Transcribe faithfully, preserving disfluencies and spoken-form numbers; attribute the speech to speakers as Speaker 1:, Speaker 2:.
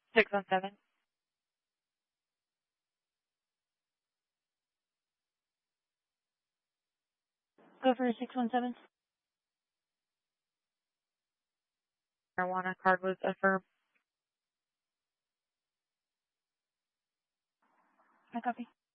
Speaker 1: six one seven.
Speaker 2: Go for six one seven.
Speaker 1: Marijuana card was affirmed.
Speaker 2: I copy.